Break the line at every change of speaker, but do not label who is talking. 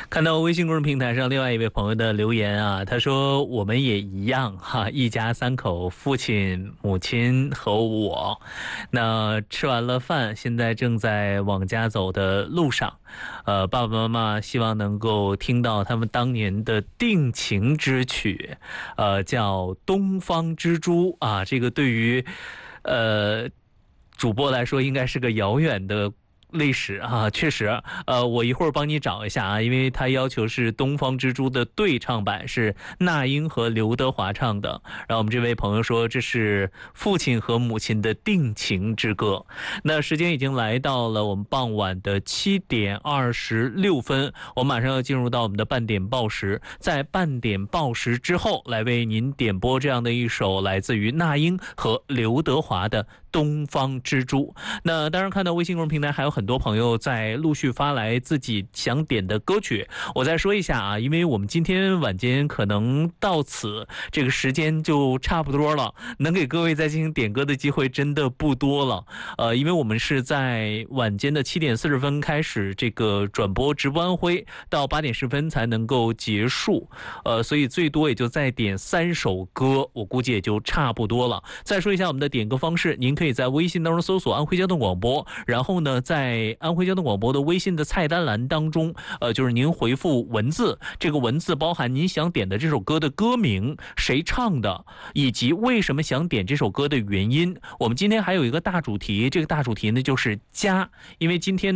看到微信公众平台上另外一位朋友的留言啊，他说我们也一样哈，一家三口，父亲、母亲和我。那吃完了饭，现在正在往家走的路上。爸爸妈妈希望能够听到他们当年的定情之曲，叫《东方之珠》啊。这个对于主播来说，应该是个遥远的历史啊，确实，我一会儿帮你找一下啊，因为他要求是《东方之珠》的对唱版，是那英和刘德华唱的。然后我们这位朋友说，这是父亲和母亲的定情之歌。那时间已经来到了我们傍晚的7:26，我马上要进入到我们的半点报时，在半点报时之后，来为您点播这样的一首来自于那英和刘德华的东方之珠。那当然看到微信公众平台还有很多朋友在陆续发来自己想点的歌曲，我再说一下啊，因为我们今天晚间可能到此这个时间就差不多了，能给各位再进行点歌的机会真的不多了。因为我们是在晚间的7:40开始这个转播直播安徽，到8:10才能够结束，所以最多也就再点3首歌，我估计也就差不多了。再说一下我们的点歌方式，您可以在微信当中搜索安徽交通广播，然后呢，在安徽交通广播的微信的菜单栏当中，就是您回复文字，这个文字包含您想点的这首歌的歌名、谁唱的，以及为什么想点这首歌的原因。我们今天还有一个大主题，这个大主题呢就是家，因为今天